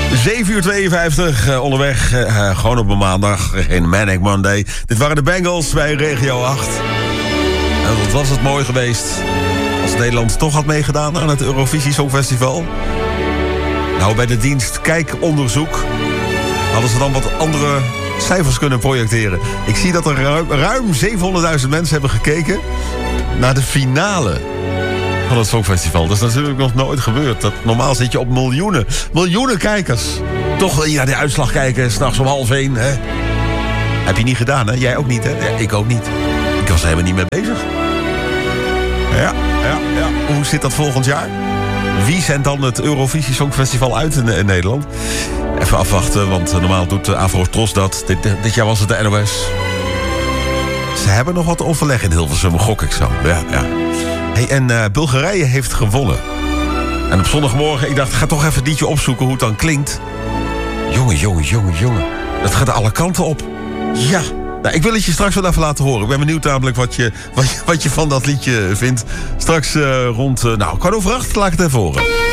7:52 onderweg, gewoon op een maandag, geen Manic Monday. Dit waren de Bengals bij Regio 8. En wat was het mooi geweest als Nederland toch had meegedaan aan het Eurovisie Songfestival. Nou, bij de dienst Kijkonderzoek hadden ze dan wat andere cijfers kunnen projecteren. Ik zie dat er ruim 700.000 mensen hebben gekeken naar de finale van het Songfestival. Dat is natuurlijk nog nooit gebeurd. Normaal zit je op miljoenen kijkers. Toch naar de uitslag kijken, 's nachts om 12:30. Hè? Heb je niet gedaan, hè? Jij ook niet, hè? Ja, ik ook niet. Ik was er helemaal niet mee bezig. Ja. Hoe zit dat volgend jaar? Wie zendt dan het Eurovisie Songfestival uit in Nederland? Even afwachten, want normaal doet Afro-Tros dat. Dit jaar was het de NOS. Ze hebben nog wat overleg in Hilversum, gok ik zo. Ja. Hey, en Bulgarije heeft gewonnen. En op zondagmorgen, ik dacht, ga toch even het liedje opzoeken hoe het dan klinkt. Jongen. Dat gaat alle kanten op. Ja. Nou, ik wil het je straks wel even laten horen. Ik ben benieuwd namelijk wat je van dat liedje vindt. Straks rond 7:15, laat ik het even horen.